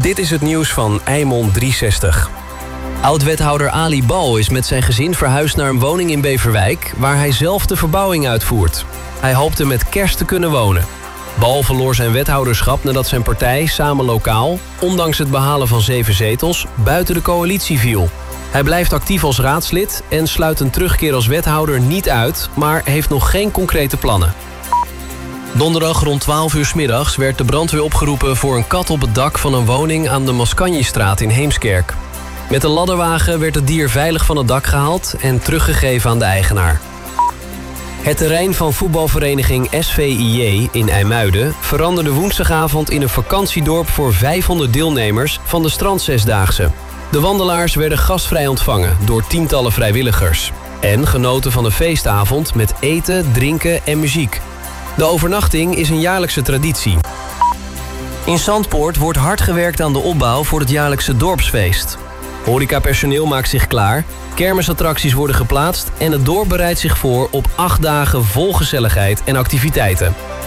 Dit is het nieuws van Eimond 360. Oud-wethouder Ali Bal is met zijn gezin verhuisd naar een woning in Beverwijk, waar hij zelf de verbouwing uitvoert. Hij hoopte met kerst te kunnen wonen. Bal verloor zijn wethouderschap nadat zijn partij, Samen Lokaal, ondanks het behalen van 7 zetels, buiten de coalitie viel. Hij blijft actief als raadslid en sluit een terugkeer als wethouder niet uit, maar heeft nog geen concrete plannen. Donderdag rond 12 uur 's middags werd de brandweer opgeroepen voor een kat op het dak van een woning aan de Mascanjestraat in Heemskerk. Met een ladderwagen werd het dier veilig van het dak gehaald en teruggegeven aan de eigenaar. Het terrein van voetbalvereniging SVIJ in IJmuiden veranderde woensdagavond in een vakantiedorp voor 500 deelnemers van de Strandzesdaagse. De wandelaars werden gastvrij ontvangen door tientallen vrijwilligers en genoten van een feestavond met eten, drinken en muziek. De overnachting is een jaarlijkse traditie. In Zandpoort wordt hard gewerkt aan de opbouw voor het jaarlijkse dorpsfeest. Horecapersoneel maakt zich klaar, kermisattracties worden geplaatst en het dorp bereidt zich voor op 8 dagen vol gezelligheid en activiteiten.